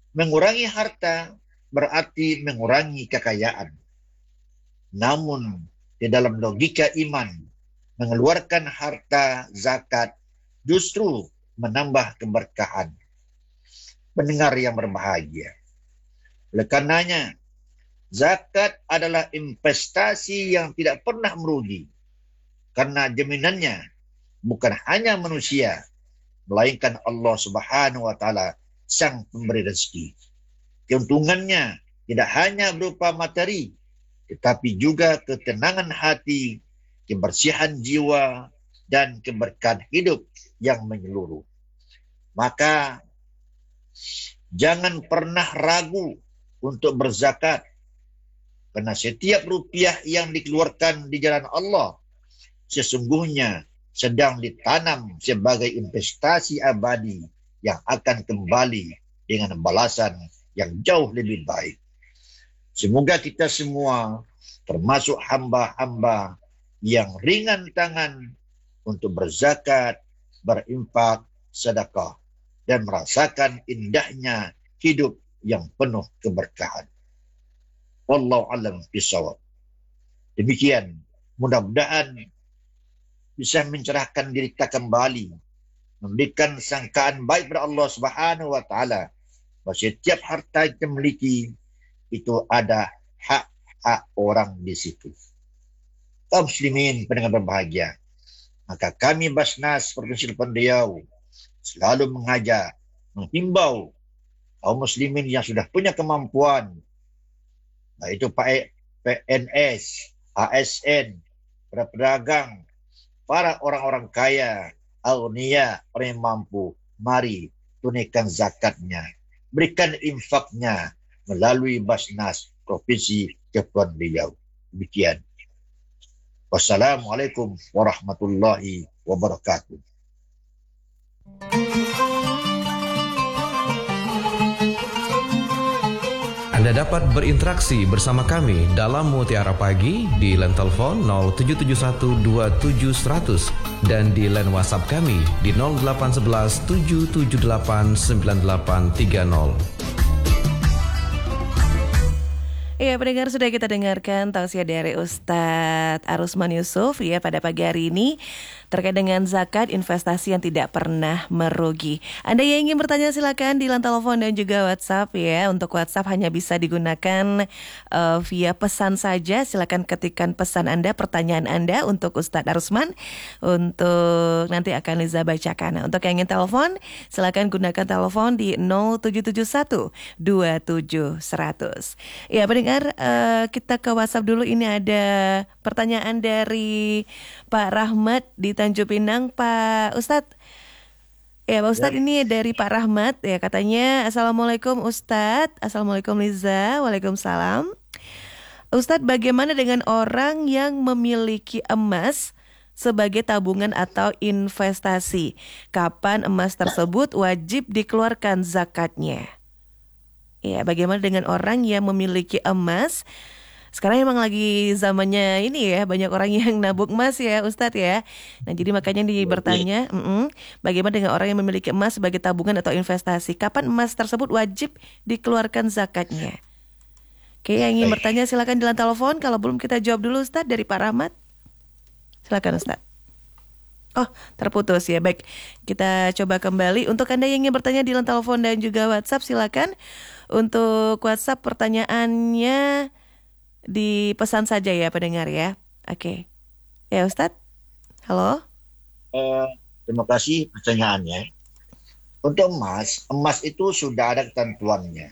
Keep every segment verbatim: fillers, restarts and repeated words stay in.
Mengurangi harta berarti mengurangi kekayaan. Namun di dalam logika iman, mengeluarkan harta zakat justru menambah keberkahan. Pendengar yang berbahagia, oleh karenanya zakat adalah investasi yang tidak pernah merugi, karena jaminannya bukan hanya manusia, melainkan Allah Subhanahu wa taala, sang pemberi rezeki. Keuntungannya tidak hanya berupa materi, tetapi juga ketenangan hati, kebersihan jiwa, dan keberkahan hidup yang menyeluruh. Maka jangan pernah ragu untuk berzakat, karena setiap rupiah yang dikeluarkan di jalan Allah sesungguhnya sedang ditanam sebagai investasi abadi yang akan kembali dengan balasan yang jauh lebih baik. Semoga kita semua termasuk hamba-hamba yang ringan tangan untuk berzakat, berinfak, sedekah, dan merasakan indahnya hidup yang penuh keberkahan. Wallahu a'lam bishawab. Demikian, mudah-mudahan bisa mencerahkan diri kita kembali, memberikan sangkaan baik kepada Allah Subhanahu wa taala, bahwa setiap harta yang kita miliki itu ada hak-hak orang di situ. Kaum muslimin pendengar berbahagia, maka kami Basnas Provinsi Kepulauan Riau selalu mengajak, menghimbau kaum muslimin yang sudah punya kemampuan, baik itu P N S, A S N, para pedagang, para orang-orang kaya, agniya, orang yang mampu, mari tunaikan zakatnya, berikan infaknya melalui Basnas Provinsi Kepulauan Riau. Demikian. Wassalamualaikum warahmatullahi wabarakatuh. Anda dapat berinteraksi bersama kami dalam Mutiara Pagi di line telepon nol tujuh tujuh satu dua tujuh seratus dan di line WhatsApp kami di nol delapan satu satu tujuh tujuh delapan sembilan delapan tiga nol. Iya, pendengar, sudah kita dengarkan tausiah dari Ustadz Arusman Yusuf ya pada pagi hari ini terkait dengan zakat investasi yang tidak pernah merugi. Anda yang ingin bertanya silakan di line telepon dan juga WhatsApp ya. Untuk WhatsApp hanya bisa digunakan uh, via pesan saja. Silakan ketikkan pesan Anda, pertanyaan Anda untuk Ustadz Arusman untuk nanti akan Liza bacakan. Nah, untuk yang ingin telepon silakan gunakan telepon di nol tujuh tujuh satu dua tujuh seratus. Ya, pendengar, Uh, kita ke WhatsApp dulu. Ini ada pertanyaan dari Pak Rahmat di Tanjung Pinang. Pak Ustadz, ya Pak Ustadz, ya. Ini dari Pak Rahmat ya, katanya Assalamualaikum Ustadz. Assalamualaikum Liza. Waalaikumsalam. Ustadz, bagaimana dengan orang yang memiliki emas sebagai tabungan atau investasi? Kapan emas tersebut wajib dikeluarkan zakatnya? Ya, bagaimana dengan orang yang memiliki emas? Sekarang emang lagi zamannya ini ya, banyak orang yang nabung emas ya Ustadz ya. Nah, jadi makanya di bertanya, mm-mm, bagaimana dengan orang yang memiliki emas sebagai tabungan atau investasi? Kapan emas tersebut wajib dikeluarkan zakatnya? Oke, yang ingin bertanya silakan di line telepon. Kalau belum kita jawab dulu Ustadz dari Pak Rahmat. Silakan Ustadz. Oh, terputus ya. Baik, kita coba kembali. Untuk Anda yang ingin bertanya di line telepon dan juga WhatsApp, silakan. Untuk WhatsApp pertanyaannya dipesan saja ya pendengar ya. Oke. Ya Ustadz. Halo. Eh, terima kasih pertanyaannya. Untuk emas, emas itu sudah ada ketentuannya.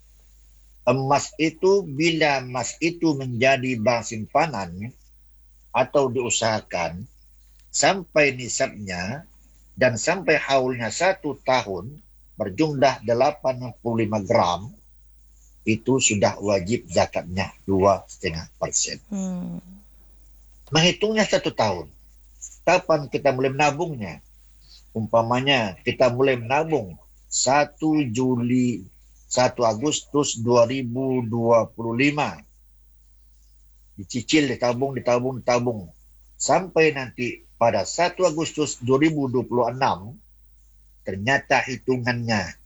Emas itu bila emas itu menjadi barang simpanan atau diusahakan sampai nisabnya dan sampai haulnya satu tahun berjumlah delapan puluh lima gram, itu sudah wajib zakatnya dua koma lima persen. Hmm. Menghitungnya satu tahun. Kapan kita mulai menabungnya? Umpamanya kita mulai menabung satu Juli, satu Agustus dua ribu dua puluh lima. Dicicil, ditabung, ditabung, ditabung. Sampai nanti pada satu Agustus dua ribu dua puluh enam, ternyata hitungannya